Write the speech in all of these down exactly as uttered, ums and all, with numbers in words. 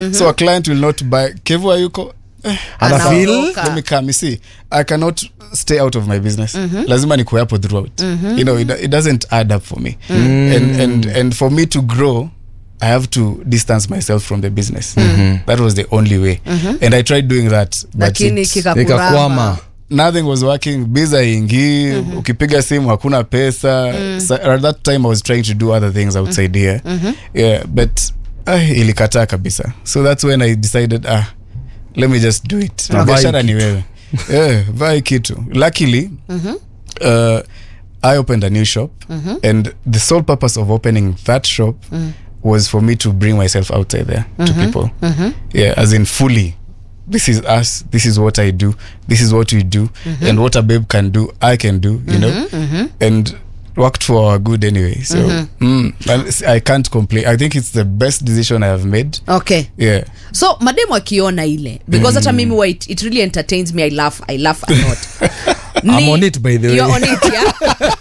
Mm-hmm. So a client will not buy Kevo Ayuko. Eh, and I feel let me come. You see, I cannot stay out of my business. Mm-hmm. Lazima nikuwe hapo throughout. Mm-hmm. You know, it, it doesn't add up for me. Mm. And and and for me to grow, I have to distance myself from the business. Mm-hmm. That was the only way. Mm-hmm. And I tried doing that, but kikakwama. Nothing was working. Biza ingi, mm-hmm. ukipiga simu hakuna pesa. Mm. So at that time I was trying to do other things outside mm-hmm. here. Mm-hmm. Yeah, but uh, ilikataa kabisa. So that's when I decided ah let me just do it. Biashara ni wewe. Yeah, buy kitu. Luckily, mm-hmm. uh, I opened a new shop, mm-hmm. and the sole purpose of opening that shop mm. was for me to bring myself outside there mm-hmm. to people. Mm-hmm. Yeah, as in fully. This is us. This is what I do. This is what we do, mm-hmm. and what a babe can do, I can do. You mm-hmm. know, mm-hmm. and worked for our good anyway. So mm-hmm. mm, I can't complain. I think it's the best decision I have made. Okay. Yeah. So mademo akiona ile because hata mm. mimi wa it, it really entertains me. I laugh. I laugh a lot. I'm on it by the way. You're on it, yeah.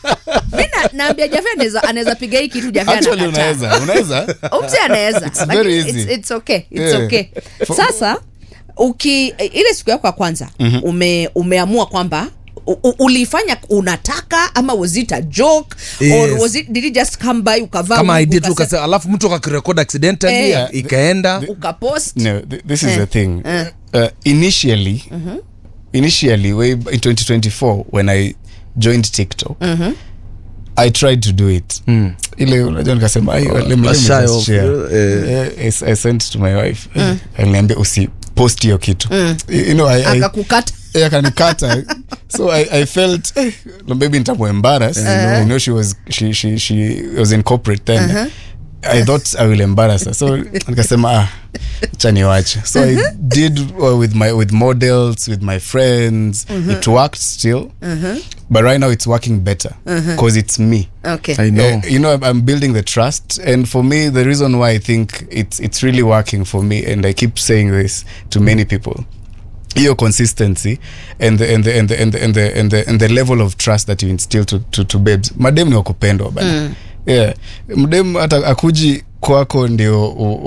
Mina naambia Jaffe anaweza anaweza piga hiki kitu Jaffe anakata. Actually unaweza. Unaweza? Umse anaweza. It's very easy. It's, it's okay. It's yeah. okay. Sasa uki ile siku yako ya kwanza mm-hmm. ume umeamua kwamba U, ulifanya unataka ama was it a joke yes. or was it did it just come by ukavaa kama idea tu kasa alafu mtu akarecord accidentally eh, yeah, ikaenda ukapost? No, th- this is eh. the thing. Eh. Uh, initially mm-hmm. initially way in twenty twenty-four when I joined TikTok mm-hmm. I tried to do it. Mm. Ile unajua nikasema ai let me just share. Uh, I, I sent to my wife. Mm. Aliniambia usi post hiyo kitu. Mm. You know I akakukata. Yeah, kanikata. So I I felt eh, maybe nitamu embarrass. Uh-huh. You know, you know she was she she she was in corporate then. Uh-huh. I thought I will embarrass her. So nikasema ah chani wacha. So uh-huh. I did uh, with my with models, with my friends. Uh-huh. It worked still. Uh-huh. But right now it's working better because uh-huh. it's me. Okay. I know. Uh, you know, I'm building the trust, and for me, the reason why I think it's it's really working for me, and I keep saying this to many people, your consistency and the and the and the and the and the and the, and the level of trust that you instill to to, to babes. Madem ni wakupendwa bana. Mm. Yeah, madem hata akuji kwako ndio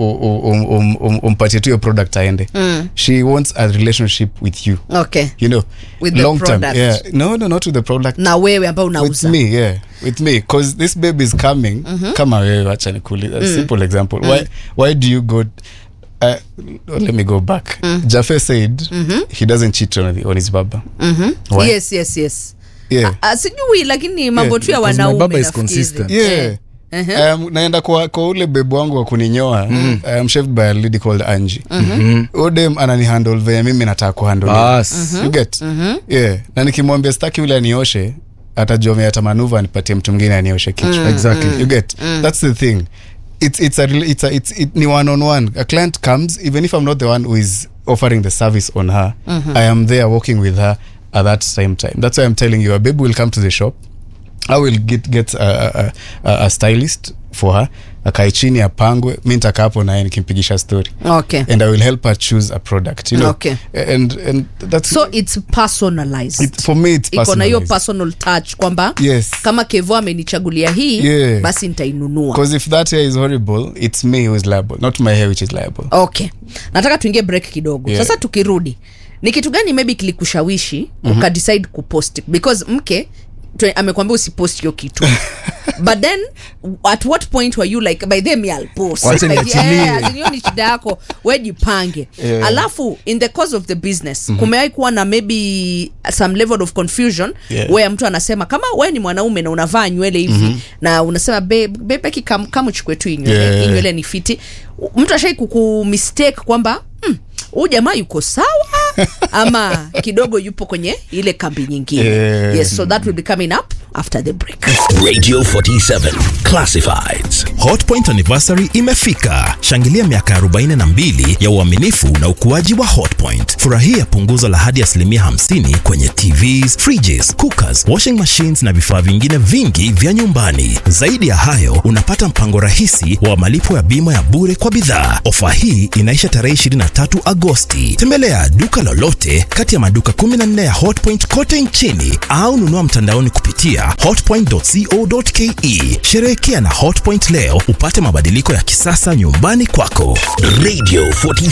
umpatie tu your product aende. Mm. She wants a relationship with you. Okay. You know, with long the product. Term. Yeah. No, no, not with the product. Na wewe ambao unauza. With me, yeah. With me, because this baby is coming. Mm-hmm. Kama wewe acha nikuli. A mm. simple example. Mm. Why why do you go Uh, let me go back. Mm. Jaffe said mm-hmm. he doesn't cheat on, on his baba. Mm-hmm. Yes, yes, yes. Yeah. Uh, sijui lakini mambo tu ya wanaume. Baba is consistent. Yeah. yeah. Uh-huh. Um, naenda kwa, kwa ule bebo wangu wa kuninyoa. Mm. I'm chefed by a lady called Angie. Mm-hmm. Odem anani handle vya mimi nataka ku handle. Mm-hmm. You get? Mm-hmm. Yeah. Na nikimwambia sitaki ule anioshe, atajua mimi atamanuva anipatie mtu mwingine anioshe kichwa. Mm. Exactly. You get? Mm. That's the thing. It's it's a it's a it's it ni one on one. A client comes, even if I'm not the one who is offering the service on her, mm-hmm. I am there working with her at that same time. That's why I'm telling you, a babe will come to the shop. I will get get a a, a stylist for her. Akae chini apangwe, mimi nitakaa hapo naye nikimpigisha story. Okay. And I will help her choose a product, you know. Okay. And and that's so it's personalized. It, for me it's personalized. Iko na hiyo personal touch kwamba yes. Kama Kevo amenichagulia hii yeah. basi nitainunua. Because if that hair is horrible, it's me who is liable, not my hair which is liable. Okay. Nataka tuingie break kidogo. Yeah. Sasa tukirudi, ni kitu gani maybe kilikushawishi mm-hmm. uka decide kupost because mke amekwambia usipost hiyo kitu. But then at what point were you like by them I'll post like, yeah, hiyo ni shida yako wewe jipange. Yeah. Alafu in the course of the business mm-hmm. kumewahi kuwa na maybe some level of confusion yeah. where mtu anasema kama wewe ni mwanaume na unavaa nywele hivi mm-hmm. na unasema babe babe kama kama uchukue tu nywele yeah. nywele ni fiti, mtu ashai kuku mistake kwamba hmm, huyu jamaa yuko sawa ama kidogo yupo kwenye ile kambi nyingine. Yeah. Yes, so that will be coming up after the break. Radio forty-seven Classifieds. Hotpoint anniversary imefika. Shangilia miaka arobaini na mbili ya uaminifu na ukuaji wa Hotpoint. Furahia punguzo la hadi asilimia hamsini kwenye T Vs, fridges, cookers, washing machines na vifaa vingine vingi vya nyumbani. Zaidi ya hayo, unapata mpango rahisi wa malipo ya bima ya bure kwa bidhaa. Ofa hii inaisha tarehe ishirini na tatu Agosti. Tembelea duka lolote kati ya maduka kumi na nne ya Hotpoint kote nchini au nunua mtandaoni kupitia hotpoint dot co dot ke. Sherehekea na Hotpoint leo upate mabadiliko ya kisasa nyumbani kwako. Radio forty